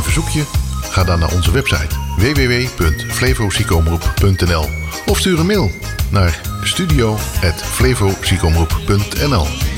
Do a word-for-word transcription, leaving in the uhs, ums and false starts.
een verzoekje? Ga dan naar onze website w w w punt flevoziekomroep punt n l of stuur een mail naar studio apenstaartje flevoziekomroep punt n l.